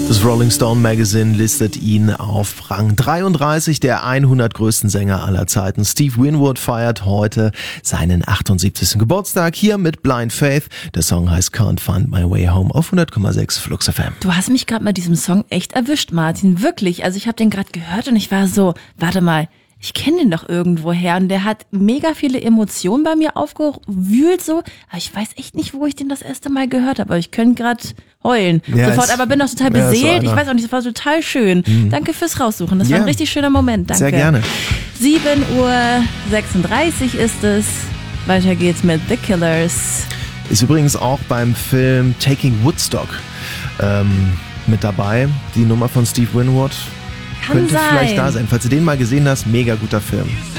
Das Rolling Stone Magazine listet ihn auf Rang 33 der 100 größten Sänger aller Zeiten. Steve Winwood feiert heute seinen 78. Geburtstag hier mit Blind Faith. Der Song heißt Can't Find My Way Home auf 100,6 Flux FM. Du hast mich gerade mit diesem Song echt erwischt, Martin. Wirklich. Also ich habe den gerade gehört und ich war so, warte mal, ich kenne den doch irgendwoher. Und der hat mega viele Emotionen bei mir aufgewühlt so. Aber ich weiß echt nicht, wo ich den das erste Mal gehört habe. Aber ich könnte gerade heulen. Ja, sofort, aber bin auch total beseelt. Ich weiß auch nicht, das war total schön. Danke fürs Raussuchen. Das war ein richtig schöner Moment. Danke. Sehr gerne. 7:36 ist es. Weiter geht's mit The Killers. Ist übrigens auch beim Film Taking Woodstock mit dabei. Die Nummer von Steve Winwood. Kann Könnte sein. vielleicht da sein. Falls du den mal gesehen hast, mega guter Film.